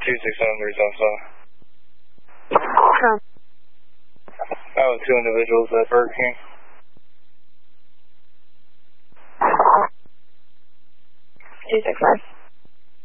Sure. That was 2 individuals at Burger King. 265.